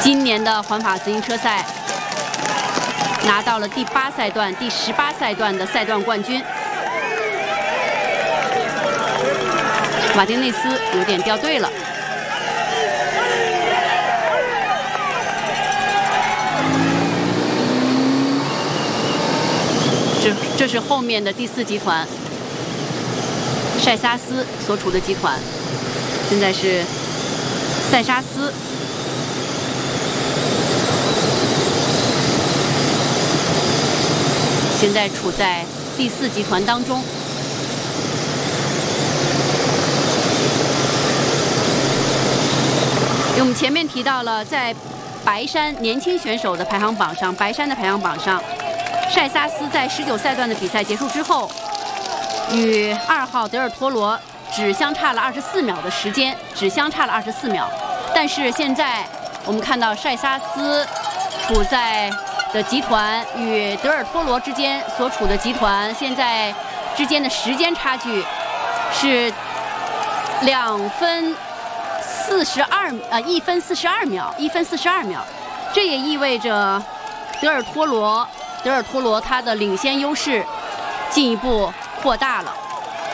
今年的环法自行车赛拿到了第8赛段、第18赛段的赛段冠军。马丁内斯有点掉队了。这是后面的第4集团，塞沙斯所处的集团。现在是塞沙斯。现在处在第4集团当中。我们前面提到了，在白山年轻选手的排行榜上，白山的排行榜上，塞沙斯在19赛段的比赛结束之后，与2号德尔托罗只相差了24秒的时间，只相差了24秒。但是现在我们看到塞沙斯处在的集团与德尔托罗之间所处的集团，现在之间的时间差距是1分42秒，1分42秒。这也意味着德尔托罗他的领先优势进一步扩大了。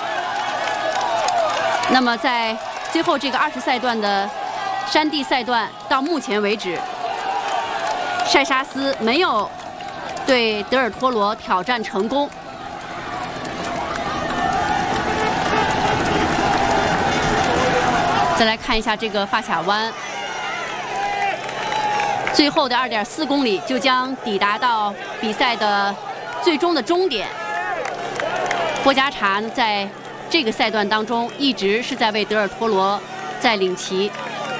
那么在最后这个20赛段的山地赛段，到目前为止，塞沙斯没有对德尔托罗挑战成功。再来看一下这个发卡弯，最后的2.4公里就将抵达到比赛的最终的终点。波加查在这个赛段当中一直是在为德尔托罗在领旗。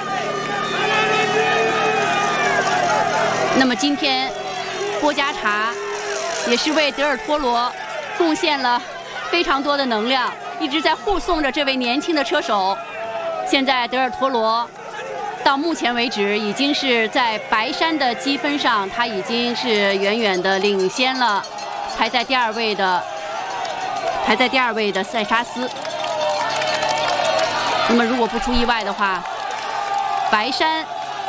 那么今天波加查也是为德尔托罗贡献了非常多的能量，一直在护送着这位年轻的车手。现在德尔托罗到目前为止已经是在白山的积分上，他已经是远远的领先了排在第2位的塞沙斯。那么如果不出意外的话，白山、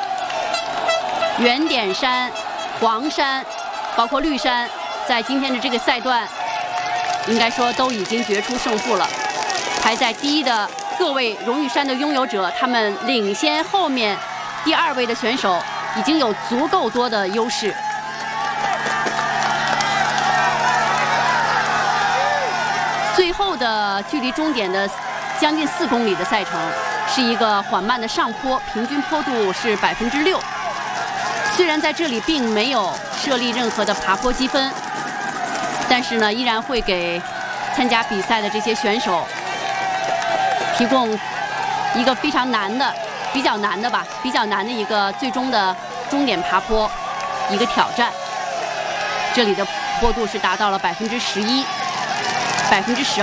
圆点山、黄山，包括绿山，在今天的这个赛段，应该说都已经决出胜负了。排在第1的各位荣誉山的拥有者，他们领先后面第2位的选手已经有足够多的优势。最后的距离终点的将近4公里的赛程是一个缓慢的上坡，平均坡度是6%。虽然在这里并没有设立任何的爬坡积分，但是呢，依然会给参加比赛的这些选手提供一个非常难的、比较难的一个最终的终点爬坡一个挑战。这里的坡度是达到了11%、12%。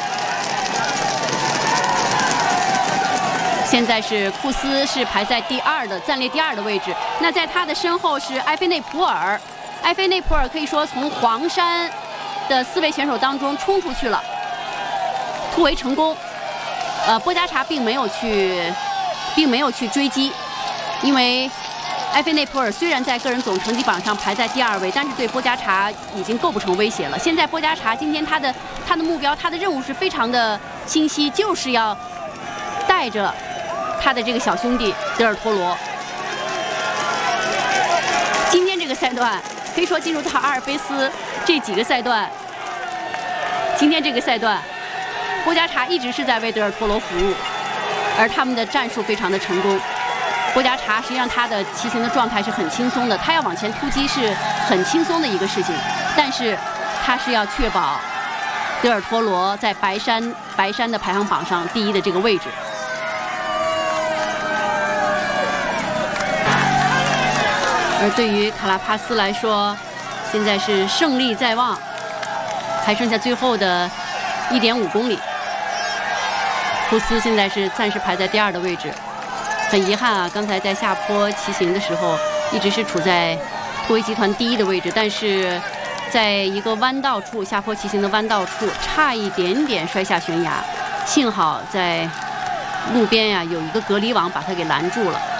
现在是库斯是排在暂列第2的位置。那在他的身后是埃菲内普尔，埃菲内普尔可以说从黄山的4位选手当中冲出去了，突围成功。波加查并没有去追击，因为埃菲内普尔虽然在个人总成绩榜上排在第2位，但是对波加查已经构不成威胁了。现在波加查今天他的目标、他的任务是非常的清晰，就是要带着他的这个小兄弟德尔托罗。今天这个赛段可以说进入到阿尔卑斯这几个赛段，今天这个赛段波加查一直是在为德尔托罗服务，而他们的战术非常的成功。波加查实际上他的骑行的状态是很轻松的，他要往前突击是很轻松的一个事情，但是他是要确保德尔托罗在白山的排行榜上第1的这个位置。而对于卡拉帕斯来说，现在是胜利在望，还剩下最后的1.5公里。库斯现在是暂时排在第2的位置，很遗憾啊，刚才在下坡骑行的时候一直是处在突围集团第1的位置，但是在一个弯道处，下坡骑行的弯道处差一点点摔下悬崖，幸好在路边呀有一个隔离网把他给拦住了。